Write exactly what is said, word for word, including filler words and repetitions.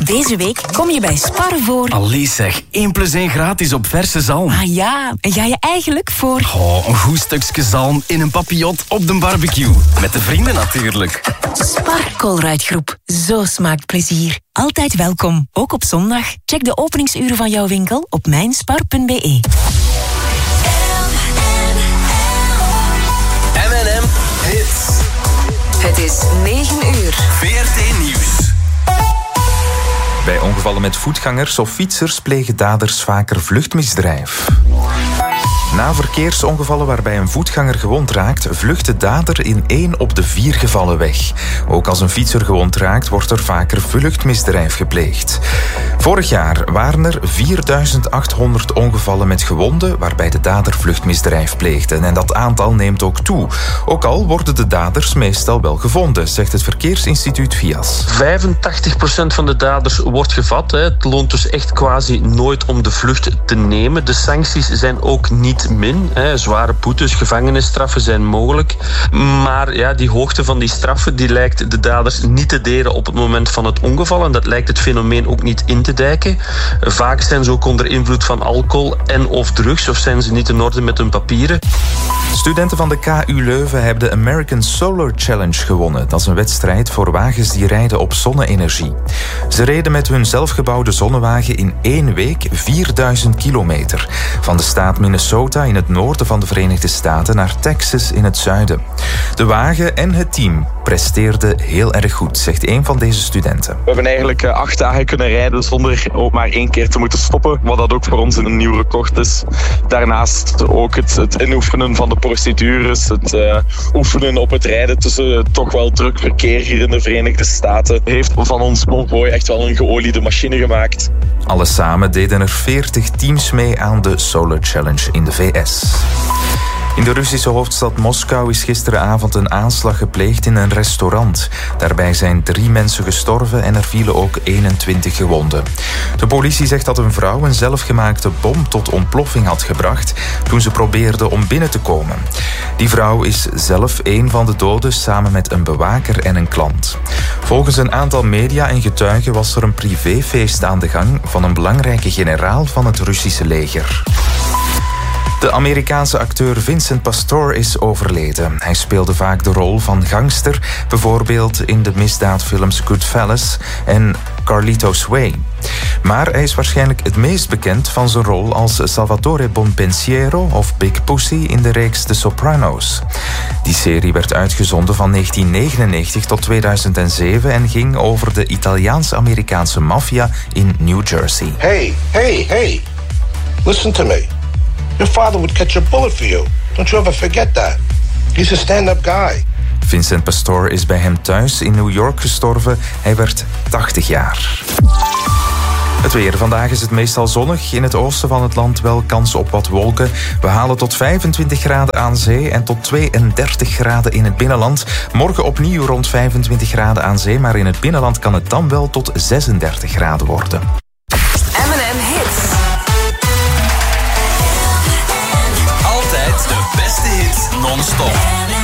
Deze week kom je bij Spar voor... Allee zeg, één plus één gratis op verse zalm. Ah ja, en ga je eigenlijk voor... Oh, een goed stukje zalm in een papillot op de barbecue. Met de vrienden natuurlijk. Spar Colruyt-groep. Zo smaakt plezier. Altijd welkom, ook op zondag. Check de openingsuren van jouw winkel op mijnspar punt b e. M en M Hits. Het is negen uur. V R T Nieuws. Bij ongevallen met voetgangers of fietsers plegen daders vaker vluchtmisdrijf. Na verkeersongevallen waarbij een voetganger gewond raakt, vlucht de dader in één op de vier gevallen weg. Ook als een fietser gewond raakt, wordt er vaker vluchtmisdrijf gepleegd. Vorig jaar waren er vierduizend achthonderd ongevallen met gewonden waarbij de dader vluchtmisdrijf pleegde. En dat aantal neemt ook toe. Ook al worden de daders meestal wel gevonden, zegt het verkeersinstituut V I A S. vijfentachtig procent van de daders wordt gevat. Het loont dus echt quasi nooit om de vlucht te nemen. De sancties zijn ook niet min. Hè. Zware boetes, gevangenisstraffen zijn mogelijk. Maar ja, die hoogte van die straffen die lijkt de daders niet te deren op het moment van het ongeval. En dat lijkt het fenomeen ook niet in te dijken. Vaak zijn ze ook onder invloed van alcohol en of drugs, of zijn ze niet in orde met hun papieren. Studenten van de K U Leuven hebben de American Solar Challenge gewonnen. Dat is een wedstrijd voor wagens die rijden op zonne-energie. Ze reden met hun zelfgebouwde zonnewagen in één week vierduizend kilometer. Van de staat Minnesota in het noorden van de Verenigde Staten naar Texas in het zuiden. De wagen en het team presteerden heel erg goed, zegt een van deze studenten. We hebben eigenlijk acht dagen kunnen rijden zonder ook maar één keer te moeten stoppen. Wat dat ook voor ons een nieuw record is. Daarnaast ook het, het inoefenen van de procedures. Het uh, oefenen op het rijden tussen toch wel druk verkeer hier in de Verenigde Staten. Heeft van ons konvooi echt wel een geoliede machine gemaakt. Alles samen deden er veertig teams mee aan de Solar Challenge in de V S. In de Russische hoofdstad Moskou is gisteravond een aanslag gepleegd in een restaurant. Daarbij zijn drie mensen gestorven en er vielen ook eenentwintig gewonden. De politie zegt dat een vrouw een zelfgemaakte bom tot ontploffing had gebracht toen ze probeerde om binnen te komen. Die vrouw is zelf een van de doden samen met een bewaker en een klant. Volgens een aantal media en getuigen was er een privéfeest aan de gang van een belangrijke generaal van het Russische leger. De Amerikaanse acteur Vincent Pastor is overleden. Hij speelde vaak de rol van gangster, bijvoorbeeld in de misdaadfilms Goodfellas en Carlitos Way. Maar hij is waarschijnlijk het meest bekend van zijn rol als Salvatore Bonpensiero of Big Pussy in de reeks The Sopranos. Die serie werd uitgezonden van negentien negenennegentig tot tweeduizend zeven en ging over de Italiaans-Amerikaanse maffia in New Jersey. Hey, hey, hey, listen to me. Your father would catch a bullet for you. Don't you ever forget that. He's a stand-up guy. Vincent Pastor is bij hem thuis in New York gestorven. Hij werd tachtig jaar. Het weer. Vandaag is het meestal zonnig. In het oosten van het land wel kans op wat wolken. We halen tot vijfentwintig graden aan zee en tot tweeëndertig graden in het binnenland. Morgen opnieuw rond vijfentwintig graden aan zee, maar in het binnenland kan het dan wel tot zesendertig graden worden. M en M Hits. De beste hits non-stop.